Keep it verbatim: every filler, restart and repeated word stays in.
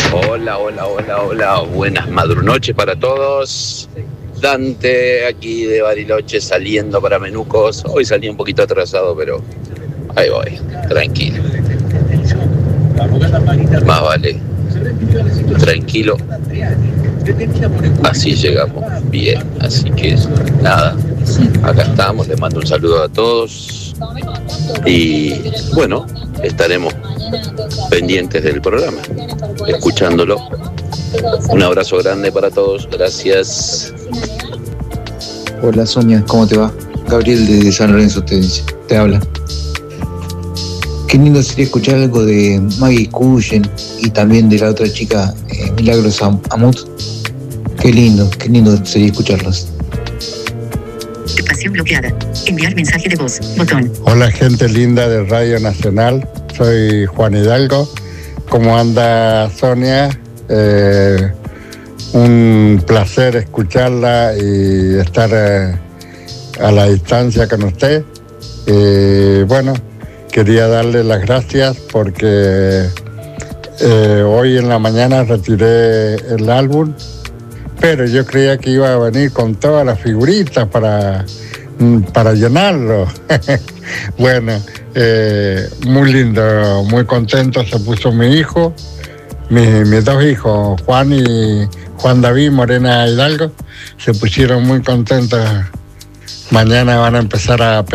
Hola, hola, hola, hola. Buenas madrunoches para todos. Dante, aquí de Bariloche, saliendo para Menucos. Hoy salí un poquito atrasado, pero ahí voy, tranquilo. Más vale, tranquilo. Así llegamos bien. Así que nada, acá estamos. Les mando un saludo a todos. Y bueno, estaremos pendientes del programa, escuchándolo. Un abrazo grande para todos. Gracias. Hola Sonia, ¿cómo te va? Gabriel de San Lorenzo te dice, te habla. Qué lindo sería escuchar algo de Maggie Cullen y también de la otra chica, eh, Milagros Am- Amut. Qué lindo, qué lindo sería escucharlos. Espacio bloqueada. Enviar mensaje de voz. Botón. Hola gente linda de Radio Nacional. Soy Juan Hidalgo. ¿Cómo anda Sonia? Eh, un placer escucharla y estar eh, a la distancia con usted. Eh, bueno, quería darle las gracias porque eh, hoy en la mañana retiré el álbum, pero yo creía que iba a venir con todas las figuritas para, para llenarlo. Bueno, eh, muy lindo, muy contento se puso mi hijo, mi, mis dos hijos, Juan y Juan David Morena Hidalgo, se pusieron muy contentos. Mañana van a empezar a